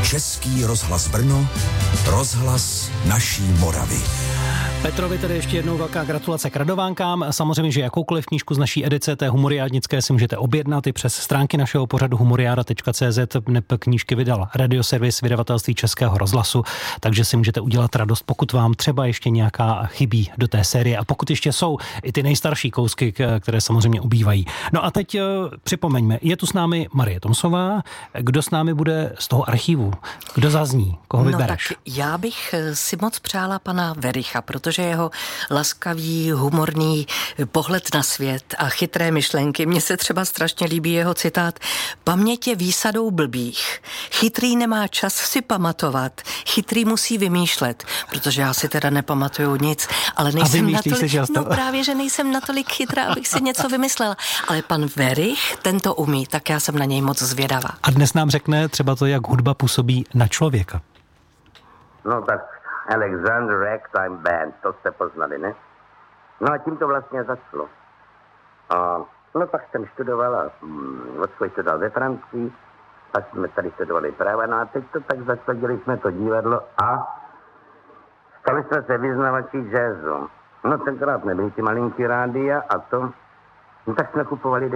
Český rozhlas Brno, rozhlas naší Moravy. Petrovi tedy ještě jednou velká gratulace k radovánkám. Samozřejmě, že jakoukoliv knížku z naší edice té humoriádnické si můžete objednat i přes stránky našeho pořadu humoriáda.cz. Knížky vydal radioservis vydavatelství Českého rozhlasu, takže si můžete udělat radost, pokud vám třeba ještě nějaká chybí do té série a pokud ještě jsou i ty nejstarší kousky, které samozřejmě ubývají. No a teď připomeňme, je tu s námi Marie Tomsová. Kdo s námi bude z toho archivu? Kdo zazní? Koho vybereš? Tak já bych si moc přála pana Wericha, protože jeho laskavý, humorný pohled na svět a chytré myšlenky. Mně se třeba strašně líbí jeho citát: paměť je výsadou blbých. Chytrý nemá čas si pamatovat, chytrý musí vymýšlet, protože já si teda nepamatuju nic, ale nejsem natolik, právě, že nejsem natolik chytrá, abych si něco vymyslela. Ale pan Werich, ten to umí, tak já jsem na něj moc zvědavá. A dnes nám řekne třeba to, jak hudba působí na člověka. No tak Alexander Ragtime Band, to jste poznali, ne? No a tím to vlastně začalo. No pak jsem studovala, odkud studoval ve Francii, pak jsme tady studovali práva, no a teď to tak zasadili jsme to divadlo a stali jsme se vyznavači jazzu. No tenkrát nebyly ty malinký rádia a to, no tak jsme kupovali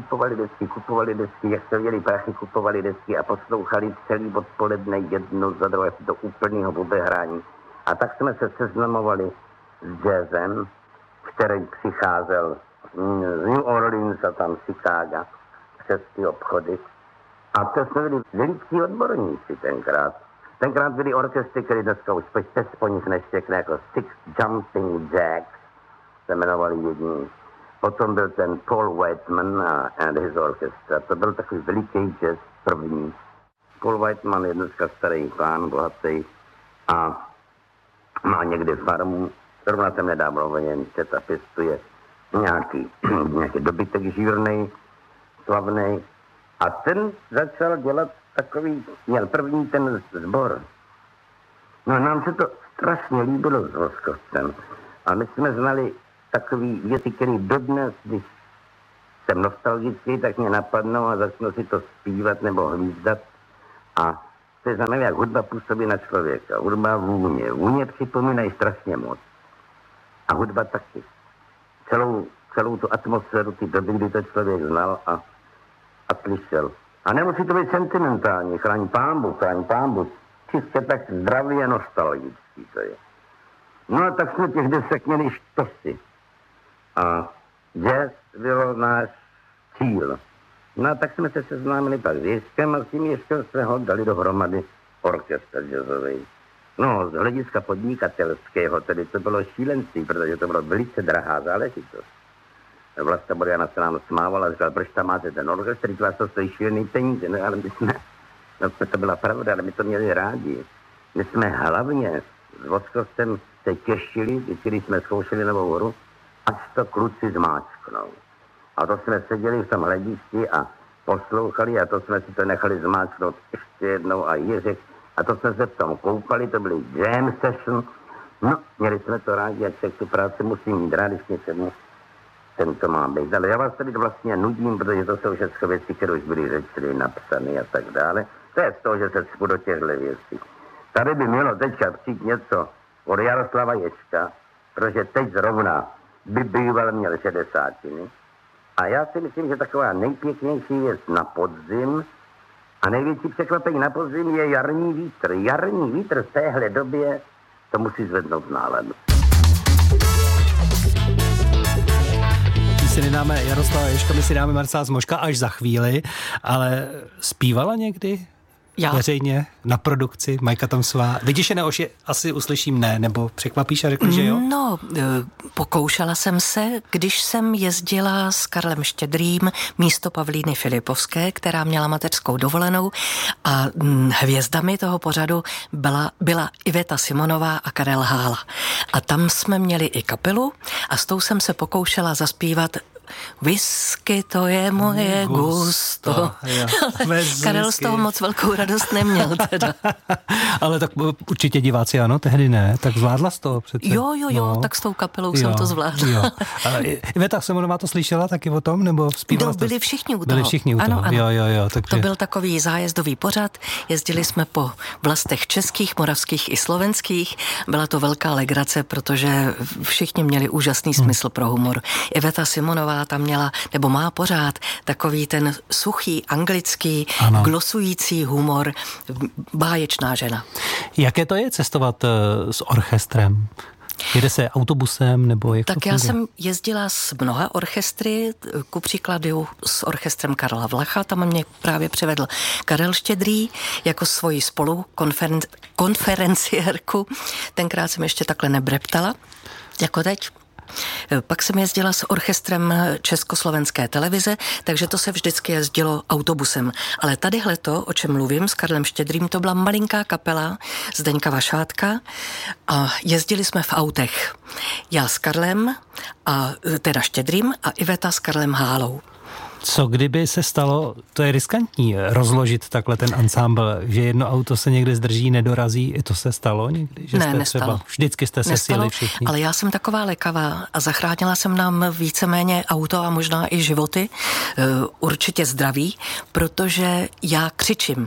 desky, jak se viděli prachy, kupovali desky a poslouchali celý odpoledne jednu za druhé do úplného obehrání. A tak jsme se seznamovali s jazzem, který přicházel z New Orleans a tam Chicago přes ty obchody. A to jsme byli veliký odborníci tenkrát. Tenkrát byli orchestry, které dneska už po nich neštěkne, jako Six Jumping Jacks se jmenovali jedni. Potom byl ten Paul Whiteman and his orchestra. To byl takový veliký jazz první. Paul Whiteman je dneska starý pán, bohatý a má někde farmu. Zrovna jsem nedávno o něm čet a pěstuje nějaký dobytek žírnej, slavnej. A ten začal dělat takový, měl první ten sbor. No nám se to strašně líbilo s Voskovcem. A my jsme znali takový věci, které dodnes, když jsem nostalgický, tak mě napadnou a začnu si to zpívat nebo hvízdat. A to je znamená, jak hudba působí na člověka. Hudba vůně. Vůně připomínají strašně moc. A hudba taky. Celou tu atmosféru ty doby, kdy to člověk znal a slyšel. A nemusí to být sentimentální. Chraň pámbu. Čistě tak zdravý a nostalgický to je. No a tak jsme těch desek měli štosy. A jazz byl náš cíl. No a tak jsme se seznámili pak s Ježkem a s tím Ježkem jsme ho dali dohromady orchestr jazzový. No, z hlediska podnikatelského, tedy to bylo šílenství, protože to bylo velice drahá záležitost. Vlasta Boriana se nám smávala a říkala, proč tam máte ten orchestr, vás to stojí šílený peníze, no ale my jsme, to byla pravda, ale my to měli rádi. My jsme hlavně s Voskovcem se těšili, když jsme zkoušeli Novou hru, až to kluci zmáčknou. A to jsme seděli v tom hledišti a poslouchali a to jsme si to nechali zmáčknout ještě jednou a Jiřek. A to jsme se v tom koupali, to byly jam session. No, měli jsme to rádi, jak se tu práci musím mít rád, když něčemu ten to má být. Ale já vás tady vlastně nudím, protože to jsou všechno věci, které už byly řečeny, napsané a tak dále. To je z toho, že se cpu do těchto věcí. Tady by mělo teďka přijít něco od Jaroslava Ježka, protože teď zrovna by býval měl 60. A já si myslím, že taková nejpěknější věc na podzim a největší překvapení na podzim je jarní vítr. Jarní vítr v téhle době to musí zvednout náladu. My si nedáme Jaroslava Ježka, my si dáme Marcela Zmoška až za chvíli, ale zpívala někdy? Já. Veřejně, na produkci, Majka Tomsová. Vyděšené oši asi uslyším ne, nebo překvapíš a řekl, že jo? No, pokoušela jsem se, když jsem jezdila s Karlem Štědrým místo Pavlíny Filipovské, která měla mateřskou dovolenou a hvězdami toho pořadu byla Iveta Simonová a Karel Hála. A tam jsme měli i kapelu a s tou jsem se pokoušela zaspívat whisky to je moje gusto. Karel z toho moc velkou radost neměl teda. Ale tak určitě diváci ano, tehdy ne, tak zvládla z toho přece. Jo, no. Tak s tou kapelou jsem to zvládla. Iveta Simonová to slyšela taky o tom, nebo zpívala? Byli všichni u toho. Byli všichni u toho, ano. Jo, takže... To byl takový zájezdový pořad, jezdili jsme po vlastech českých, moravských i slovenských. Byla to velká legrace, protože všichni měli úžasný smysl pro humor. Iveta Simonová tam měla, nebo má pořád, takový ten suchý, anglický, glosující humor. Báječná žena. Jaké to je cestovat s orchestrem? Jede se autobusem nebo jak? Tak já jsem jezdila s mnoha orchestry, ku příkladu s orchestrem Karla Vlacha, tam mě právě přivedl Karel Štědrý jako svoji konferenciérku. Tenkrát jsem ještě takhle nebreptala, jako teď. Pak jsem jezdila s orchestrem Československé televize, takže to se vždycky jezdilo autobusem. Ale tadyhleto, o čem mluvím, s Karlem Štědrým, to byla malinká kapela Zdeňka Vašátka a jezdili jsme v autech. Já s Karlem, teda Štědrým a Iveta s Karlem Hálou. Co kdyby se stalo, to je riskantní, rozložit takhle ten ansámbl, že jedno auto se někde zdrží, nedorazí, i to se stalo někdy? Že ne, nestalo. Vždycky jste se sjeli všichni. Ale já jsem taková lekavá a zachránila jsem nám víceméně auto a možná i životy, určitě zdraví, protože já křičím.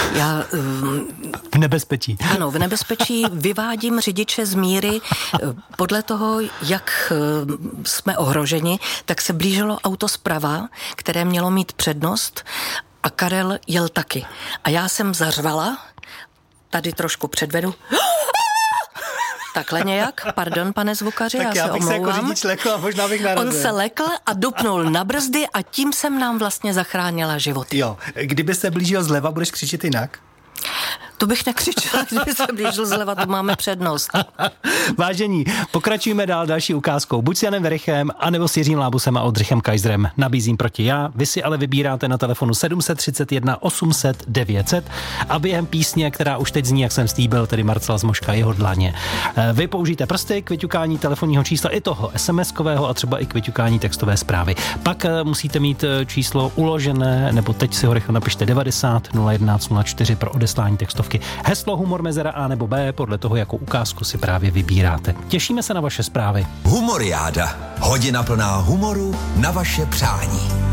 V nebezpečí. Ano, v nebezpečí vyvádím řidiče z míry. Podle toho, jak jsme ohroženi, tak se blížilo auto zprava, které mělo mít přednost a Karel jel taky. A já jsem zařvala, tady trošku předvedu, takhle nějak, pardon, pane zvukaři, tak já se omlouvám. Tak já bych se jako řidič lekl a možná bych narazil. On se lekl a dupnul na brzdy a tím jsem nám vlastně zachránila život. Jo, kdyby se blížil zleva, budeš křičet jinak? To bych nekřičela, kdyby se blížil zleva, to máme přednost. Vážení, pokračujeme dál další ukázkou. Buď s Janem Verichem, anebo s Jiřím Lábusem a Oldřichem Kaiserem. Nabízím proti já. Vy si ale vybíráte na telefonu 731 800 900 a během písně, která už teď zní, jak jsem slíbil, tedy Marcela Zmoška, jeho dlaně. Vy použijte prsty k vyťukání telefonního čísla i toho SMS-kového a třeba i k vyťukání textové zprávy. Pak musíte mít číslo uložené, nebo teď si ho rychle napište 90 011 04 pro odeslání textovky. Heslo humor mezera A nebo B, podle toho, jakou ukázku si právě vybíráte. Těšíme se na vaše zprávy. Humoriáda. Hodina plná humoru na vaše přání.